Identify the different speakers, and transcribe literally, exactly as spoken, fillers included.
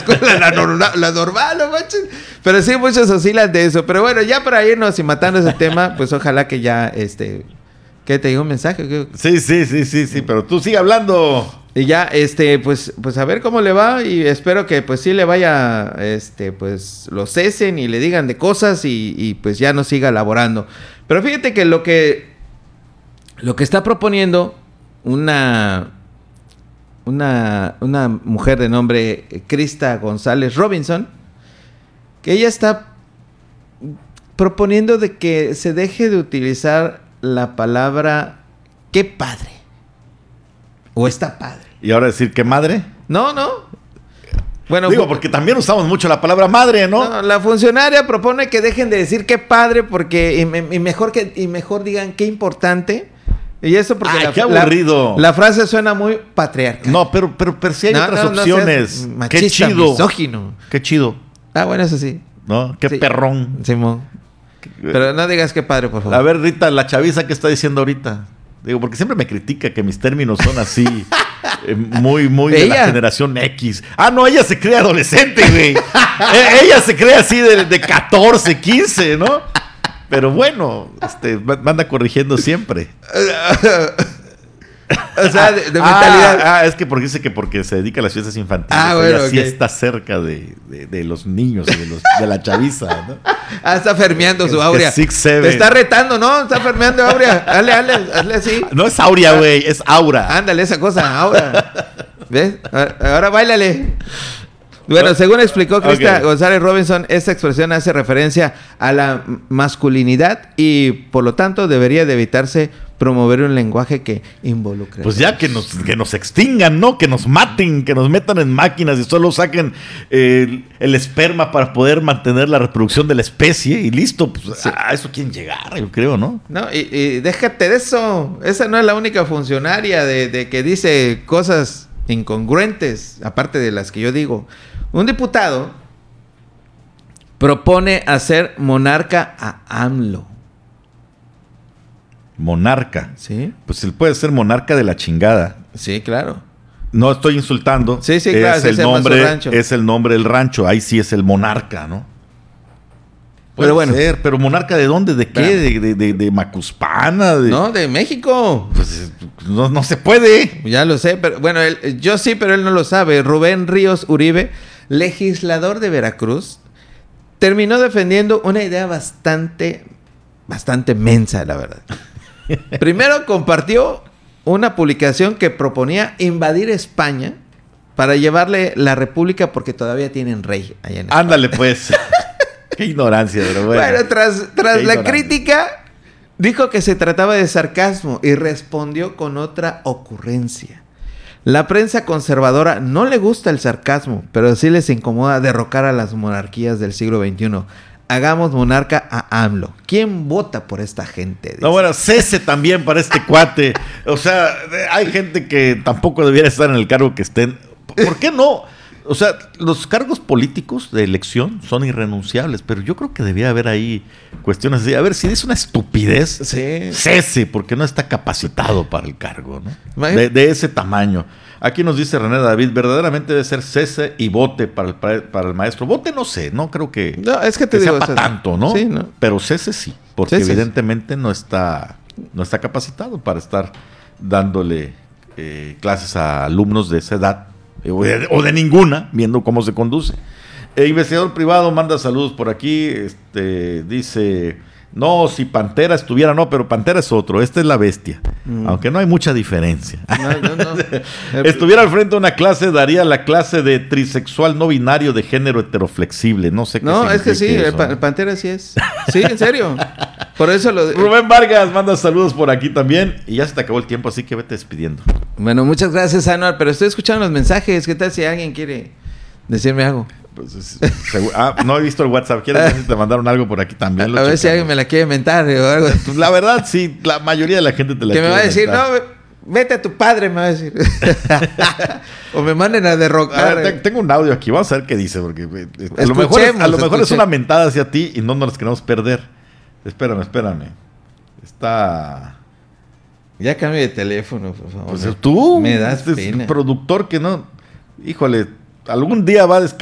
Speaker 1: con la, la, normal, la normal, no manches. Pero sí, muchos oscilan de eso. Pero bueno, ya para irnos y matando ese tema, pues ojalá que ya, este... ¿Qué te digo un mensaje? ¿Qué?
Speaker 2: Sí, sí, sí, sí, sí, pero tú sigue hablando.
Speaker 1: Y ya, este, pues, pues a ver cómo le va y espero que pues sí le vaya, este, pues lo cesen y le digan de cosas y, y pues ya no siga laborando. Pero fíjate que lo que, lo que está proponiendo una, una, una mujer de nombre Krista González Robinson, que ella está proponiendo de que se deje de utilizar la palabra qué padre. O está padre.
Speaker 2: ¿Y ahora decir qué madre?
Speaker 1: No, no. Bueno,
Speaker 2: digo, porque también usamos mucho la palabra madre, ¿no?
Speaker 1: No, la funcionaria propone que dejen de decir qué padre porque y, y mejor que y mejor digan qué importante. Y eso porque
Speaker 2: Ay,
Speaker 1: la,
Speaker 2: qué aburrido.
Speaker 1: La, la frase suena muy patriarcal.
Speaker 2: No, pero pero, pero sí hay
Speaker 1: no,
Speaker 2: otras
Speaker 1: no, no
Speaker 2: opciones.
Speaker 1: Machista,
Speaker 2: qué chido.
Speaker 1: Misógino.
Speaker 2: Qué chido.
Speaker 1: Ah, bueno, eso sí.
Speaker 2: ¿No? Qué
Speaker 1: sí.
Speaker 2: perrón.
Speaker 1: Simón. Pero no digas qué padre, por favor.
Speaker 2: A ver, Rita, la chaviza, ¿qué está diciendo ahorita? Digo, porque siempre me critica que mis términos son así, eh, muy, muy de la generación X. Ah, no, ella se cree adolescente, güey. eh, ella se cree así de, de catorce, quince, ¿no? Pero bueno, este, me anda corrigiendo siempre.
Speaker 1: O sea, de, de
Speaker 2: ah,
Speaker 1: mentalidad.
Speaker 2: Ah, es que porque dice que porque se dedica a las fiestas infantiles.
Speaker 1: Ah, bueno,
Speaker 2: ella sí
Speaker 1: okay.
Speaker 2: está cerca de, de, de los niños, de, los, de la chaviza, ¿no?
Speaker 1: Ah, está fermeando su Aurea.
Speaker 2: Six, seven.
Speaker 1: Te está retando, ¿no? Está fermeando Aurea. Hazle, hazle, hazle así.
Speaker 2: No es Aurea, güey, es Aura.
Speaker 1: Ándale, esa cosa, Aura. ¿Ves? Ahora báilale. Bueno, según explicó Krista okay. González Robinson, esta expresión hace referencia a la masculinidad y, por lo tanto, debería de evitarse promover un lenguaje que involucre.
Speaker 2: Pues ya que nos, que nos extingan, ¿no? Que nos maten, que nos metan en máquinas y solo saquen eh, el esperma para poder mantener la reproducción de la especie y listo. Pues sí. A eso quieren llegar, yo creo, ¿no?
Speaker 1: No, y, y déjate de eso. Esa no es la única funcionaria de, de que dice cosas incongruentes, aparte de las que yo digo. Un diputado propone hacer monarca a AMLO.
Speaker 2: Monarca.
Speaker 1: Sí.
Speaker 2: Pues él puede ser monarca de la chingada.
Speaker 1: Sí, claro.
Speaker 2: No estoy insultando.
Speaker 1: Sí, sí, claro.
Speaker 2: Es el nombre, es el nombre del rancho. Ahí sí es el monarca, ¿no? Puede pero bueno, ser, pero monarca de dónde, de qué, de, de, de, de Macuspana, de...
Speaker 1: No, de México.
Speaker 2: Pues no, no se puede.
Speaker 1: Ya lo sé, pero bueno, él, yo sí, pero él no lo sabe. Rubén Ríos Uribe, legislador de Veracruz, terminó defendiendo una idea bastante, bastante mensa, la verdad. Primero compartió una publicación que proponía invadir España para llevarle la república porque todavía tienen rey allá en España.
Speaker 2: Ándale, pues. Qué ignorancia, pero bueno.
Speaker 1: Bueno, tras, tras la crítica, dijo que se trataba de sarcasmo y respondió con otra ocurrencia. La prensa conservadora no le gusta el sarcasmo, pero sí les incomoda derrocar a las monarquías del siglo veintiuno. Hagamos monarca a AMLO. ¿Quién vota por esta gente? Dice.
Speaker 2: No, bueno, cese también para este cuate. O sea, hay gente que tampoco debiera estar en el cargo que estén. ¿Por qué no? O sea, los cargos políticos de elección son irrenunciables, pero yo creo que debía haber ahí cuestiones así. A ver, si dice una estupidez,
Speaker 1: sí.
Speaker 2: cese, porque no está capacitado para el cargo, ¿no? De, de ese tamaño. Aquí nos dice René David, verdaderamente debe ser cese y vote para el, para el maestro. Vote no sé, no creo que,
Speaker 1: no, es que, te
Speaker 2: que
Speaker 1: digo,
Speaker 2: sea para tanto, ¿no?
Speaker 1: Sí, ¿no?
Speaker 2: Pero cese sí, porque
Speaker 1: cese.
Speaker 2: evidentemente no está, no está capacitado para estar dándole eh, clases a alumnos de esa edad. O de, o de ninguna, viendo cómo se conduce. El investigador privado manda saludos por aquí. Este dice: no, si Pantera estuviera, no, pero Pantera es otro. Esta es la bestia. Mm. Aunque no hay mucha diferencia. No, no, no. Estuviera al frente de una clase, daría la clase de trisexual no binario de género heteroflexible. No sé qué
Speaker 1: No, es que sí, eso, el, pa-
Speaker 2: ¿no?
Speaker 1: el Pantera sí es. Sí, en serio. Por eso lo.
Speaker 2: Rubén Vargas manda saludos por aquí también. Y ya se te acabó el tiempo, así que vete despidiendo.
Speaker 1: Bueno, muchas gracias, Anuar. Pero estoy escuchando los mensajes. ¿Qué tal si alguien quiere decirme algo?
Speaker 2: Pues es, seguro, ah, no he visto el WhatsApp. ¿Quieres ver si te mandaron algo por aquí también?
Speaker 1: A ver si alguien me la quiere mentar o algo.
Speaker 2: Pues la verdad, sí, la mayoría de la gente te la
Speaker 1: que
Speaker 2: quiere
Speaker 1: me va a decir,
Speaker 2: mentar.
Speaker 1: no, vete a tu padre, me va a decir. O me manden a derrocar.
Speaker 2: A ver, tengo un audio aquí, vamos a ver qué dice, porque a lo mejor, es, a lo mejor es una mentada hacia ti y no nos las queremos perder. Espérame, espérame. Está...
Speaker 1: Ya cambie de teléfono, por favor.
Speaker 2: Pues tú,
Speaker 1: me das
Speaker 2: este
Speaker 1: pena.
Speaker 2: productor que no... Híjole, algún día va a descargar.